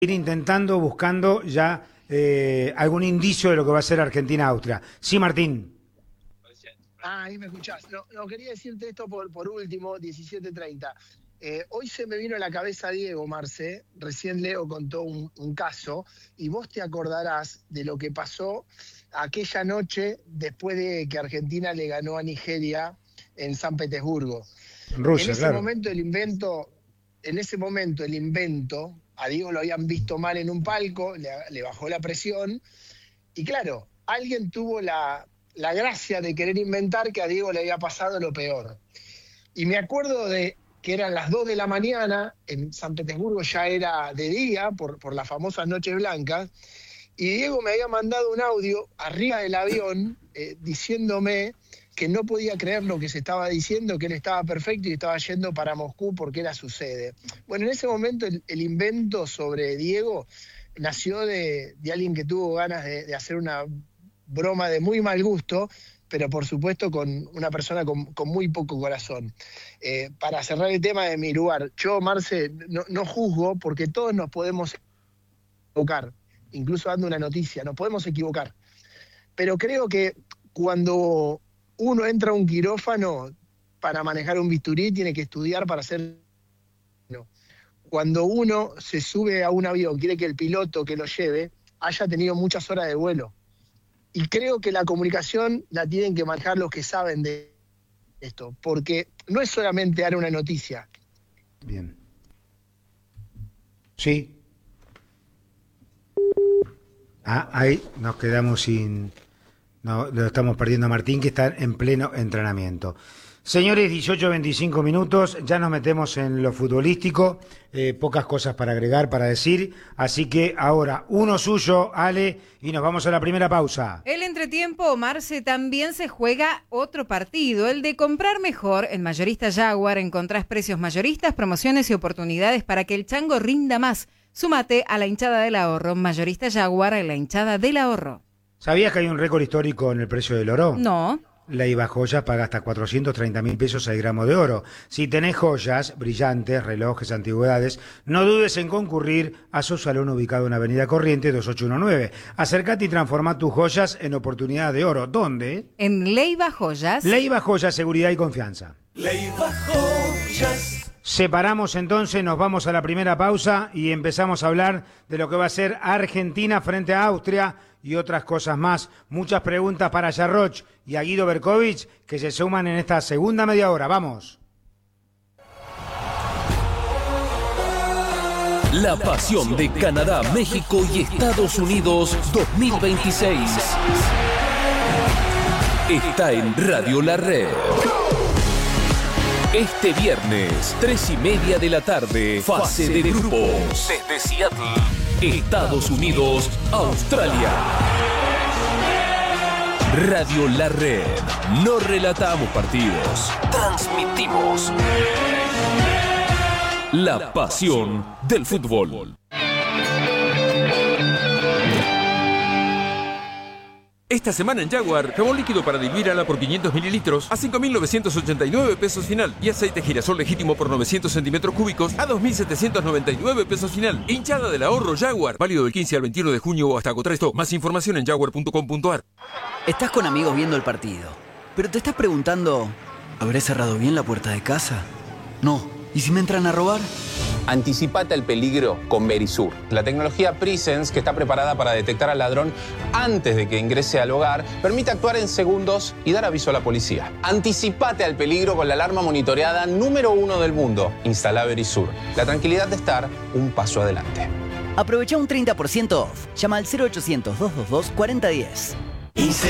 ir intentando, buscando ya algún indicio de lo que va a ser Argentina-Austria. Sí, Martín. Ahí me escuchás. No, quería decirte esto por último, 17:30. Hoy se me vino a la cabeza Diego, Marce. Recién Leo contó un caso y vos te acordarás de lo que pasó aquella noche después de que Argentina le ganó a Nigeria en San Petersburgo. Rusia, en ese claro. momento el invento, a Diego lo habían visto mal en un palco, le bajó la presión y claro, alguien tuvo la gracia de querer inventar que a Diego le había pasado lo peor. Y me acuerdo de que eran las 2 de la mañana, en San Petersburgo ya era de día, por las famosas noches blancas, y Diego me había mandado un audio arriba del avión diciéndome que no podía creer lo que se estaba diciendo, que él estaba perfecto y estaba yendo para Moscú porque era su sede. Bueno, en ese momento el invento sobre Diego nació de alguien que tuvo ganas de hacer una broma de muy mal gusto, pero por supuesto con una persona con muy poco corazón. Para cerrar el tema de mi lugar, yo, Marce, no juzgo porque todos nos podemos equivocar, incluso dando una noticia, nos podemos equivocar. Pero creo que cuando uno entra a un quirófano para manejar un bisturí, tiene que estudiar para hacer... Cuando uno se sube a un avión, quiere que el piloto que lo lleve haya tenido muchas horas de vuelo. Y creo que la comunicación la tienen que manejar los que saben de esto, porque no es solamente dar una noticia. Bien. Sí. Ahí nos quedamos sin... No, lo estamos perdiendo a Martín, que está en pleno entrenamiento. Señores, 18:25 minutos, ya nos metemos en lo futbolístico, pocas cosas para agregar, para decir, así que ahora uno suyo, Ale, y nos vamos a la primera pausa. El entretiempo, Marce, también se juega otro partido, el de comprar mejor. En Mayorista Jaguar encontrás precios mayoristas, promociones y oportunidades para que el chango rinda más. Súmate a la hinchada del ahorro, Mayorista Jaguar, la hinchada del ahorro. ¿Sabías que hay un récord histórico en el precio del oro? No. Leiva Joyas paga hasta 430.000 pesos al gramo de oro. Si tenés joyas, brillantes, relojes, antigüedades, no dudes en concurrir a su salón ubicado en Avenida Corrientes 2819. Acércate y transforma tus joyas en oportunidad de oro. ¿Dónde? En Leiva Joyas. Leiva Joyas, seguridad y confianza. Leiva Joyas. Separamos entonces, nos vamos a la primera pausa y empezamos a hablar de lo que va a ser Argentina frente a Austria y otras cosas más. Muchas preguntas para Yarroch y a Guido Berkovich que se suman en esta segunda media hora. ¡Vamos! La pasión de Canadá, México y Estados Unidos 2026 está en Radio La Red. Este viernes, 3:30 de la tarde, fase de grupos. Desde Seattle, Estados Unidos, Australia. Radio La Red. No relatamos partidos, transmitimos la pasión del fútbol. Esta semana en Jaguar, jabón líquido para diluir ala por 500 mililitros a 5.989 pesos final y aceite girasol legítimo por 900 centímetros cúbicos a 2.799 pesos final. Hinchada del ahorro Jaguar, válido del 15 al 21 de junio o hasta agotar stock. Más información en jaguar.com.ar. Estás con amigos viendo el partido, pero te estás preguntando, ¿habré cerrado bien la puerta de casa? No. ¿Y si me entran a robar? Anticipate al peligro con Verisur. La tecnología Presence, que está preparada para detectar al ladrón antes de que ingrese al hogar, permite actuar en segundos y dar aviso a la policía. Anticipate al peligro con la alarma monitoreada número 1 del mundo. Instala Verisur. La tranquilidad de estar un paso adelante. Aprovecha un 30% off. Llama al 0800-222-4010.